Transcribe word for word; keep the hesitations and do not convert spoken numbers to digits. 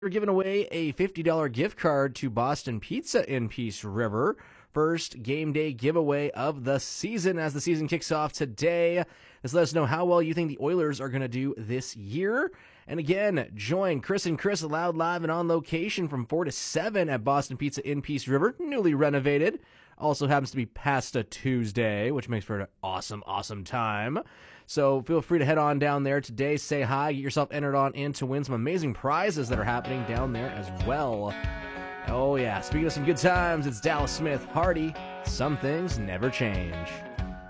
We're giving away a fifty dollars gift card to Boston Pizza in Peace River. First game day giveaway of the season as the season kicks off today. This let us know how well you think the Oilers are going to do this year. And again, join Chris and Chris Loud Live and on location from four to seven at Boston Pizza in Peace River, newly renovated. Also happens to be Pasta Tuesday, which makes for an awesome, awesome time. So feel free to head on down there today, say hi, get yourself entered on in to win some amazing prizes that are happening down there as well. Oh yeah, speaking of some good times, it's Dallas Smith Hardy. Some things never change.